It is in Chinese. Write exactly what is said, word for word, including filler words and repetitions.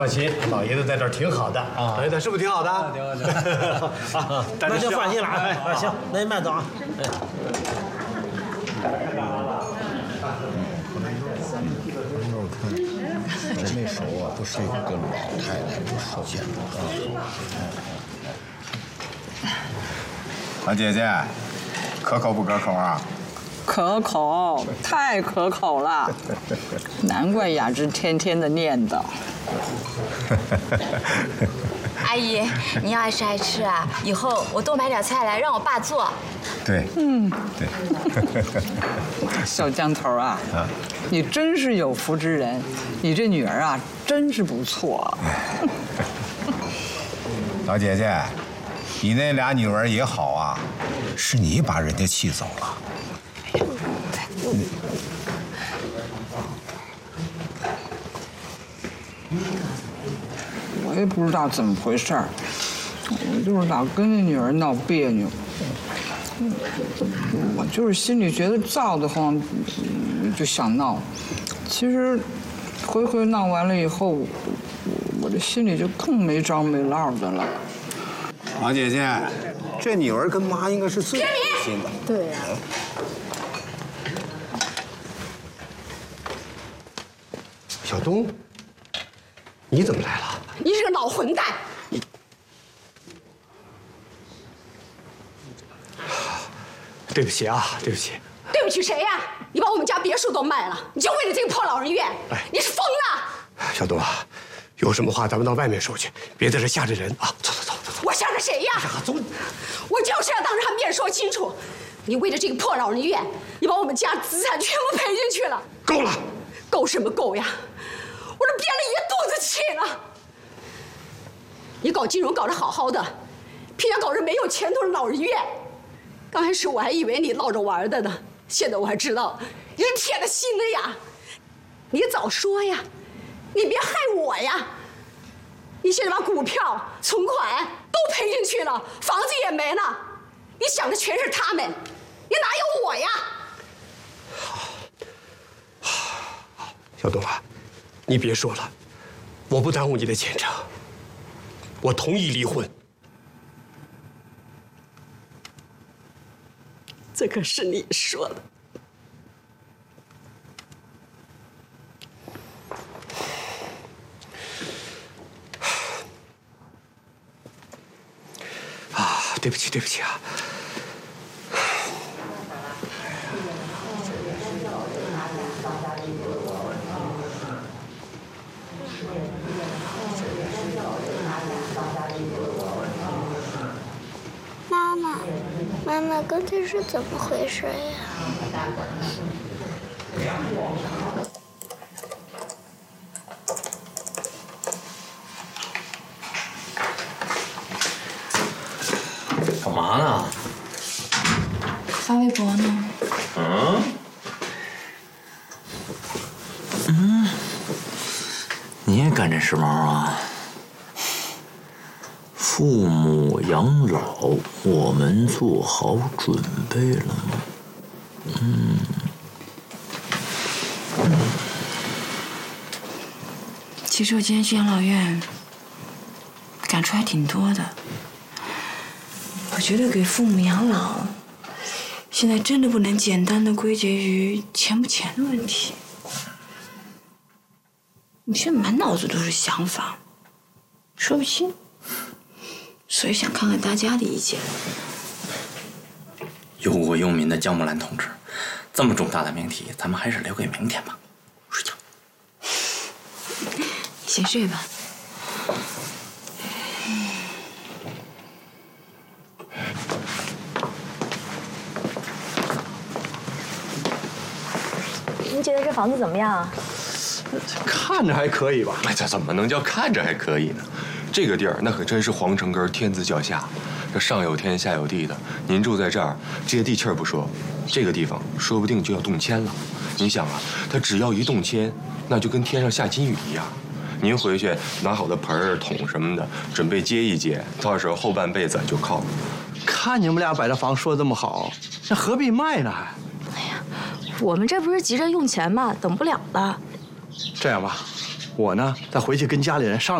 放心，老爷子在这儿挺好的啊。老爷子是不是挺好的？挺好，挺好。那就放心了啊。行，那您慢走啊。 我看这那时候啊，不是一个老太太，就寿险了。 老姐姐，可口不可口啊？ 可口，太可口了，难怪雅芝天天的念叨。 阿姨，你要爱吃爱吃啊！以后我多买点菜来，让我爸做。 对， 嗯， 对。 小江头啊，啊，你真是有福之人，你这女儿啊，真是不错。 老姐姐，你那俩女儿也好啊，是你把人家气走了。 我也不知道怎么回事儿，我就是老跟那女儿闹别扭，我就是心里觉得燥得慌，就想闹。其实回回闹完了以后，我我这心里就更没着没落的了。 老姐姐，这女儿跟妈应该是最开心的。 对呀。 小东，你怎么来了？ 你是个老混蛋！ 你，对不起啊，对不起。 对不起谁呀？你把我们家别墅都卖了，你就为了这个破老人院？哎，你是疯了！ 小东啊，有什么话咱们到外面说去，别在这吓着人啊！走走走走走。 我吓着谁呀？ 走。 我就是要当着他面说清楚，你为了这个破老人院，你把我们家资产全部赔进去了。 够了！ 够什么够呀？我这憋了一肚子气了。你搞金融搞得好好的，偏要搞这没有前途的老人院。刚开始我还以为你闹着玩的呢，现在我还知道你是铁了心的呀。你早说呀，你别害我呀。你现在把股票、存款都赔进去了，房子也没了，你想的全是他们，你哪有我呀？ 小东啊，你别说了，我不耽误你的前程。我同意离婚。 这可是你说的。 啊，对不起，对不起啊。 妈妈，妈妈，刚才是怎么回事呀？ 干嘛呢？ 发微博呢。 嗯？嗯？你也干这时髦啊？父母养老，我们做好准备了吗？嗯。嗯。 其实我今天去养老院，感触还挺多的。我觉得给父母养老，现在真的不能简单的归结于钱不钱的问题。你现在满脑子都是想法，说不清。所以想看看大家的意见。 忧国忧民的姜木兰同志，这么重大的命题，咱们还是留给明天吧。睡觉。 你先睡吧。 您觉得这房子怎么样啊？ 看着还可以吧？ 哎，这怎么能叫看着还可以呢？这个地儿那可真是皇城根天子脚下，这上有天下有地的。您住在这儿，接地气儿不说，这个地方说不定就要动迁了。你想啊，它只要一动迁，那就跟天上下金雨一样。您回去拿好的盆儿、桶什么的，准备接一接，到时候后半辈子就靠了。 看你们俩把这房说这么好，那何必卖呢还？ 哎呀，我们这不是急着用钱吗？等不了了。 这样吧， 我呢再回去跟家里人商量。